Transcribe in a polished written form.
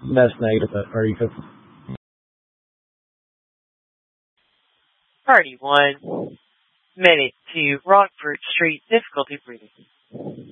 That's negative. Party code. Party 1. Minute 2. Rockford Street. Difficulty breathing.